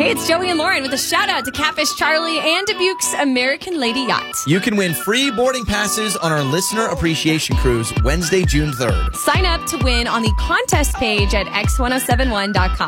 Hey, it's Joey and Lauren with a shout out to Catfish Charlie and Dubuque's American Lady Yacht. You can win free boarding passes on our Listener Appreciation Cruise Wednesday, June 3rd. Sign up to win on the contest page at x1071.com.